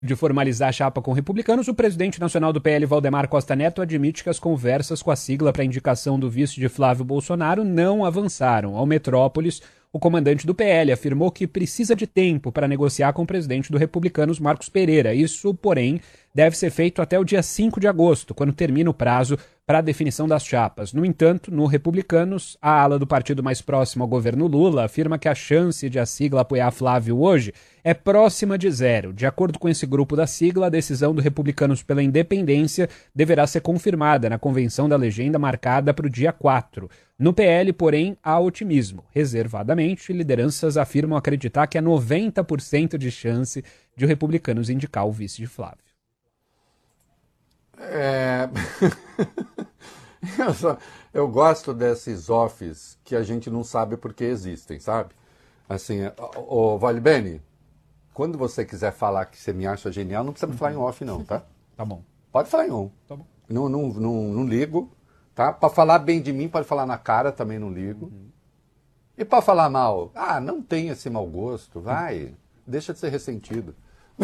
de formalizar a chapa com republicanos, o presidente nacional do PL, Valdemar Costa Neto, admite que as conversas com a sigla para a indicação do vice de Flávio Bolsonaro não avançaram. Ao Metrópolis, o comandante do PL afirmou que precisa de tempo para negociar com o presidente do Republicanos, Marcos Pereira. Isso, porém, deve ser feito até o dia 5 de agosto, quando termina o prazo para a definição das chapas. No entanto, no Republicanos, a ala do partido mais próximo ao governo Lula afirma que a chance de a sigla apoiar Flávio hoje é próxima de zero. De acordo com esse grupo da sigla, a decisão do Republicanos pela independência deverá ser confirmada na convenção da legenda marcada para o dia 4. No PL, porém, há otimismo. Reservadamente, lideranças afirmam acreditar que há 90% de chance de o Republicanos indicar o vice de Flávio. Eu gosto desses offs que a gente não sabe por que existem, sabe? Assim, ô Vale Bene, quando você quiser falar que você me acha genial, não precisa me falar em off não, tá? Tá bom. Pode falar em on. Tá bom. Não ligo, tá? Para falar bem de mim, pode falar na cara, também não ligo. E para falar mal, não tem esse mau gosto, vai, deixa de ser ressentido.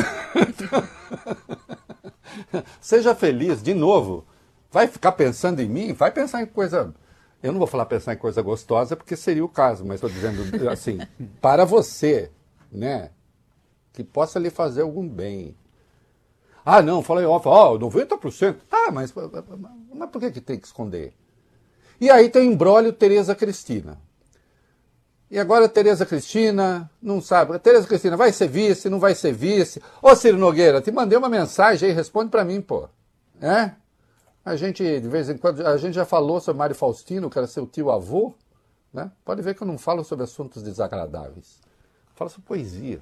Seja feliz, de novo. Vai ficar pensando em mim? Vai pensar em coisa... Eu não vou falar pensar em coisa gostosa, porque seria o caso, mas estou dizendo assim, para você, né? Que possa lhe fazer algum bem. Não, falei off, 90%. Mas por que tem que esconder? E aí tem o imbróglio Tereza Cristina. E agora Tereza Cristina, não sabe. Tereza Cristina vai ser vice, não vai ser vice. Ô Ciro Nogueira, te mandei uma mensagem aí, responde pra mim, pô. A gente, de vez em quando, a gente já falou sobre Mário Faustino, que era seu tio-avô, né? Pode ver que eu não falo sobre assuntos desagradáveis. Falo sobre poesia.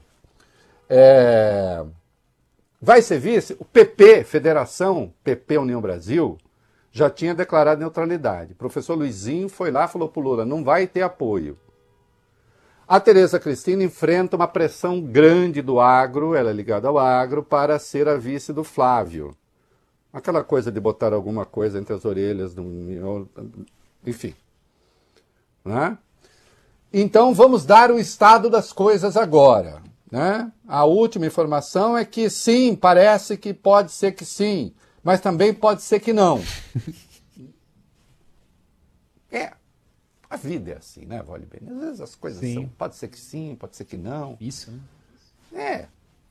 Vai ser vice? O PP, Federação PP União Brasil, já tinha declarado neutralidade. O professor Luizinho foi lá e falou pro Lula, não vai ter apoio. A Tereza Cristina enfrenta uma pressão grande do agro, ela é ligada ao agro, para ser a vice do Flávio. Aquela coisa de botar alguma coisa entre as orelhas, enfim. Né? Então vamos dar o estado das coisas agora. Né? A última informação é que sim, parece que pode ser que sim, mas também pode ser que não. A vida é assim, né, Vale Bene? Às vezes as coisas são, pode ser que sim, pode ser que não. Isso, né?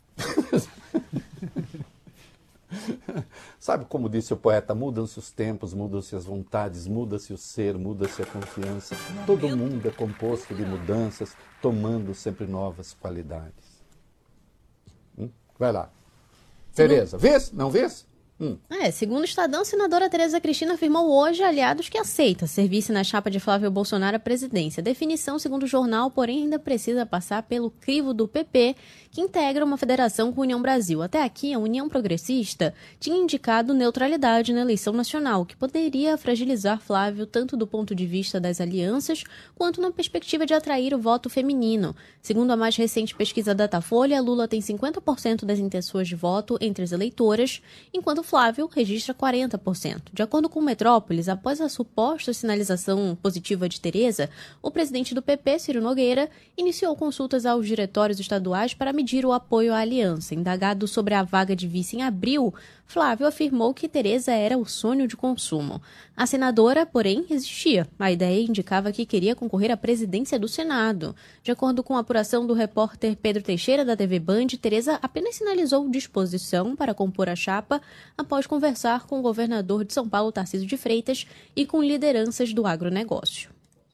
Sabe como disse o poeta, mudam-se os tempos, mudam-se as vontades, muda-se o ser, muda-se a confiança. Todo mundo é composto de mudanças, tomando sempre novas qualidades. Vai lá. Tereza, vês? Não vês? Segundo o Estadão, a senadora Tereza Cristina afirmou hoje a aliados que aceita ser vice na chapa de Flávio Bolsonaro à presidência. A definição, segundo o jornal, porém, ainda precisa passar pelo crivo do PP, que integra uma federação com a União Brasil. Até aqui, a União Progressista tinha indicado neutralidade na eleição nacional, que poderia fragilizar Flávio tanto do ponto de vista das alianças, quanto na perspectiva de atrair o voto feminino. Segundo a mais recente pesquisa Datafolha, Lula tem 50% das intenções de voto entre as eleitoras, enquanto Flávio registra 40%. De acordo com o Metrópolis, após a suposta sinalização positiva de Tereza, o presidente do PP, Ciro Nogueira, iniciou consultas aos diretórios estaduais para medir o apoio à aliança. Indagado sobre a vaga de vice em abril, Flávio afirmou que Tereza era o sonho de consumo. A senadora, porém, resistia. A ideia indicava que queria concorrer à presidência do Senado. De acordo com a apuração do repórter Pedro Teixeira, da TV Band, Tereza apenas sinalizou disposição para compor a chapa após conversar com o governador de São Paulo, Tarcísio de Freitas, e com lideranças do agronegócio.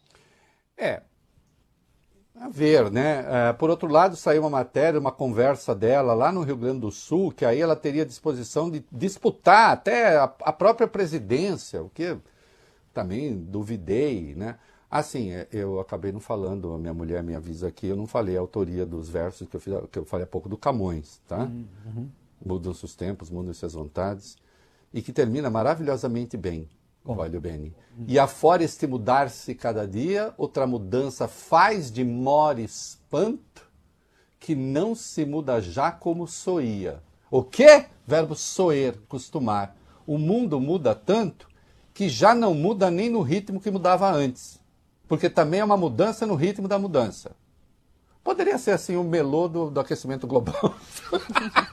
A ver, né? Por outro lado, saiu uma matéria, uma conversa dela lá no Rio Grande do Sul, que aí ela teria disposição de disputar até a própria presidência, o que também duvidei, né? Assim, eu acabei não falando, a minha mulher me avisa aqui, eu não falei a autoria dos versos que eu falei há pouco do Camões, tá? Mudam-se os tempos, mudam-se as vontades, e que termina maravilhosamente bem. Vale Bene. E afora este mudar-se cada dia, outra mudança faz de mora espanto, que não se muda já como soía. O quê? Verbo soer, costumar. O mundo muda tanto que já não muda nem no ritmo que mudava antes. Porque também é uma mudança no ritmo da mudança. Poderia ser assim o melô do aquecimento global.